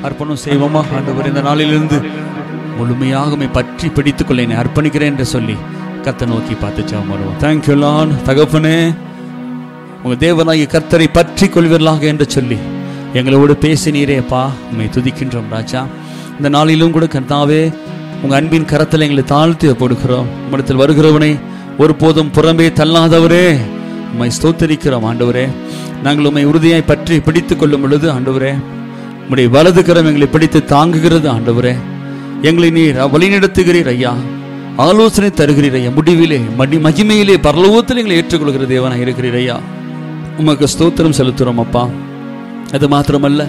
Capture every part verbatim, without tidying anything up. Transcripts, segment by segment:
அர்ப்பணம் செய்வோமா? ஆண்டவர், இந்த நாளிலிருந்து முழுமையாக உம்மை பற்றி பிடித்துக் கொள்ள என்னை அர்ப்பணிக்கிறேன் என்று சொல்லி கர்த்தரை நோக்கி பார்த்து ஜெபம் பண்ணுவோம். Thank you Lord. தகப்பனே, உங்க தேவனாகிய கர்த்தரை பற்றி கொள்வீர்களாக என்று சொல்லி எங்களோடு பேசினீரேப்பா, உம்மை துதிக்கின்றோம் ராஜா. இந்த நாளிலும் கூட கர்த்தாவே, உங்க அன்பின் கரத்தில் எங்களை தாழ்த்தி போடுகிறோம். உம்மிடத்தில் வருகிறவனை ஒருபோதும் புறம்பே தள்ளாதவரே, உம்மை ஸ்தோத்தரிக்கிறோம் ஆண்டவரே. நாங்கள் உம்மை உறுதியாய் பற்றி பிடித்துக் கொள்ளும் பொழுது ஆண்டவரே, உம்முடைய வலது கரம் எங்களை பிடித்து தாங்குகிறது ஆண்டவரே. எங்களை நீர் வழிநடத்துகிறீர் ஐயா, ஆலோசனை தருகிறீர் ஐயா. முடிவிலே மடி மகிமையிலே பரலோகத்தில் எங்களை ஏற்றுக்கொள்கிற தேவனாக இருக்கிறீர் ஐயா. உமக்கு ஸ்தோத்திரம் செலுத்துகிறோம் அப்பா. அது மாத்திரமல்ல,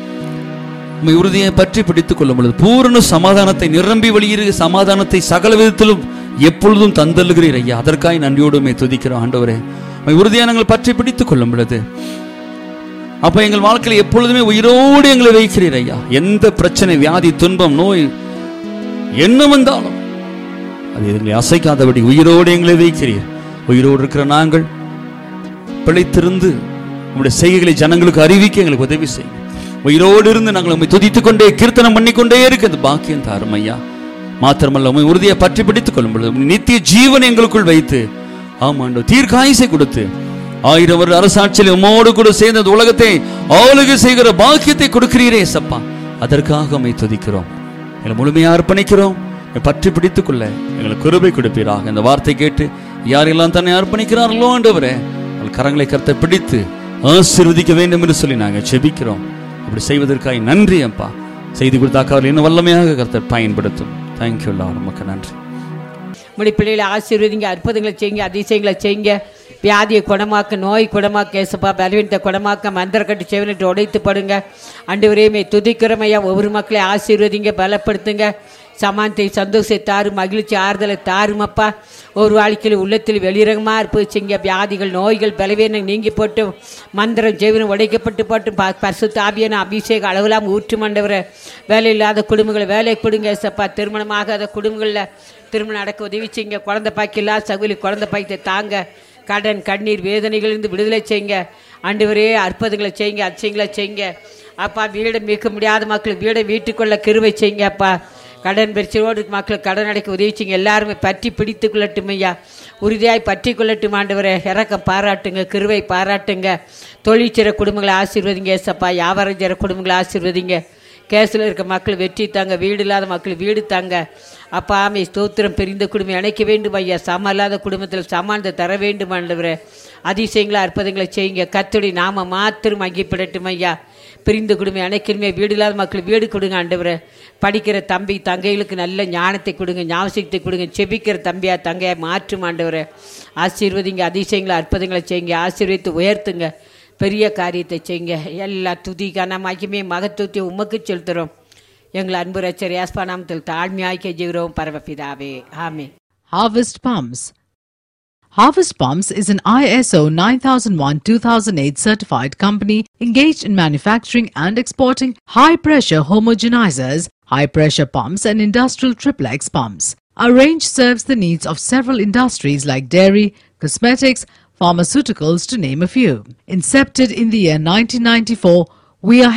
உம்மை உறுதியை பற்றி பிடித்துக் கொள்ளும் பொழுது பூரண சமாதானத்தை நிரம்பி வழியிற சமாதானத்தை சகல விதத்திலும் எப்பொழுதும் தந்தல்கிறீர் ஐயா. அதற்காக நன்றியோடு உம்மை துதிக்கிறோம் ஆண்டவரே. உம்மை உறுதியை நாங்கள் பற்றி பிடித்துக் கொள்ளும் பொழுது அப்ப எங்கள் வாழ்க்கையில் எப்பொழுதுமே உயிரோடு எங்களை வைக்கிறீர் ஐயா. எந்த பிரச்சனை, வியாதி, துன்பம், நோய் என்ன வந்தாலும் அது எங்களை அசைக்காதபடி உயிரோடு எங்களை வைக்கிறீர். உயிரோடு இருக்கிற நாங்கள் பிழைத்திருந்து உங்களுடைய செய்கைகளை ஜனங்களுக்கு அறிவிக்க எங்களுக்கு உதவி செய்யும். உயிரோடு இருந்து நாங்கள் உண்மை துதித்துக் கொண்டே கீர்த்தனம் பண்ணிக்கொண்டே இருக்கு அந்த பாக்கியம் தாரும் ஐயா. மாத்திரமல்ல, உண்மை உறுதியை பற்றி பிடித்துக் கொள்ளும் பொழுது நித்திய ஜீவன் எங்களுக்குள் வைத்து ஆமாண்டோ தீர்க்காயுசை கொடுத்து ஆயிரம் வருட அரசாட்சியில் உம்மோடு கூட சேர்ந்த அந்த உலகத்தை ஆளுகை செய்கிற பாக்கியத்தை கொடுக்கிறீரே சப்பா. அதற்காக உம்மை துதிக்கிறோம். எங்களை முழுமையாக அர்ப்பணிக்கிறோம். பற்றி பிடித்துக் கொள்ள எங்களுக்கு கிருபை கொடுப்பீராக. இந்த வார்த்தை கேட்டு யாரெல்லாம் தன்னை அர்ப்பணிக்கிறார்களோ ஆண்டவரே, அவர்கள் கரங்களை கர்த்தரை பிடித்து ஆசீர்வதிக்க வேண்டும் என்று சொல்லி நாங்கள் ஜெபிக்கிறோம். அப்படி செய்வதற்காக நன்றி அப்பா. செய்தி கொடுத்தாக்கார்கள் இன்னும் வல்லமையாக கர்த்தர் பயன்படுத்தும். தேங்க்யூ லார்ட், உமக்கு நன்றி. முடி பிள்ளைகளை ஆசீர்வதிங்க, அற்புதங்களை செய்யுங்க, அதிசயங்களை செய்யுங்க. வியாதியை குணமாக்க, நோய் குணமாக்க ஏசப்பா, பலவீனத்தை குணமாக்க, மந்திர கட்டு செவினிட்டு உடைத்து படுங்க. ஆண்டவரே துதிக்கிறோம் ஐயா. ஒவ்வொரு மக்களை ஆசீர்வதிங்க, பலப்படுத்துங்க. சமானத்தை, சந்தோஷத்தை தாரும், மகிழ்ச்சி, ஆறுதலை தாருமப்பா. ஒரு வாழ்க்கையில் உள்ளத்தில் வெளிரகமாக இருப்பிச்சிங்க. வியாதிகள், நோய்கள், பலவீனம் நீங்கி போட்டு, மந்திரம் ஜெவனம் உடைக்கப்பட்டு போட்டு, பரிசுத்த ஆவியான அபிஷேகம் அளவெல்லாம் ஊற்று மண்டவரை. வேலை இல்லாத குடும்பங்களை வேலை கொடுங்க ஏசப்பா. திருமணமாகாத குடும்பங்களில் திருமணம் நடக்க உதவி செய்யுங்க. குழந்தை பாய்க்கில்லா சகுலி குழந்தை பாய்க்கத்தை தாங்க. கடன், கண்ணீர், வேதனைகளிலிருந்து விடுதலை செய்யுங்க ஆண்டவரே. அற்புதங்களை செய்யுங்க, அதிசயங்களை செய்யுங்க அப்பா. வீடை மீட்க முடியாத மக்களுக்கு வீடை வீட்டுக்குள்ள கிருபை செய்யுங்க அப்பா. கடன் பிரச்சனையோடு மக்களுக்கு கடன் அடைக்க உதவி செய்யுங்க. எல்லாருமே பற்றி பிடித்து கொள்ளட்டும் ஐயா. உறுதியாய் பற்றி கொள்ளட்டும் ஆண்டவரே. இறக்கம் பாராட்டுங்க, கிருபை பாராட்டுங்க. தொழில் செய்கிற குடும்பங்களை ஆசீர்வதிங்க ஏசப்பா. வியாபாரம் செய்கிற குடும்பங்களை ஆசீர்வதிங்க. கேஸில் இருக்க மக்கள் வெற்றி தாங்க. வீடு இல்லாத மக்கள் வீடு தாங்க அப்பா. ஆமை ஸ்தோத்திரம். பிரிந்த குடும்பம் இணைக்க வேண்டும் ஐயா. சம இல்லாத குடும்பத்தில் சமானத்தை தர வேண்டும் ஆண்டவரே. அதிசயங்களை அற்புதங்களை செய்யுங்க. கர்த்தருடைய நாம மாத்திரம் அங்கிப்படட்டும் ஐயா. பிரிந்த குடும்பம் அணைக்கணுமே. வீடு இல்லாத மக்கள் வீடு கொடுங்க ஆண்டவரே. படிக்கிற தம்பி தங்கைகளுக்கு நல்ல ஞானத்தை கொடுங்க, ஞாபகத்தை கொடுங்க. செபிக்கிற தம்பியா தங்கையா மாற்றும் ஆண்டவரே. ஆசீர்வதிங்க, அதிசயங்களை அற்புதங்களை செய்யுங்க. ஆசீர்வதித்து உயர்த்துங்க, பெரிய காரியத்தை செய்யுங்க. எல்லா துதிக்கான மகிமே மகத்துவத்தை உமக்கு செலுத்துகிறோம். எங்கள் அன்பு ரட்சகர் இயேசுவின் நாமத்தில் தாழ்மையாய் கெஞ்சுகிறோம் பரமபிதாவே, ஆமென். Harvest Pumps. Harvest Pumps is an I S O nine thousand one two thousand eight certified company engaged in manufacturing and exporting high-pressure homogenizers, high-pressure pumps and industrial triplex pumps. Our range serves the needs of several industries like dairy, cosmetics, pharmaceuticals to name a few. Incepted in the year nineteen ninety-four, we are